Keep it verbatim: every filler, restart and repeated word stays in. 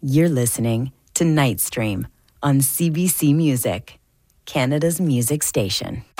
You're listening to Nightstream on C B C Music, Canada's music station.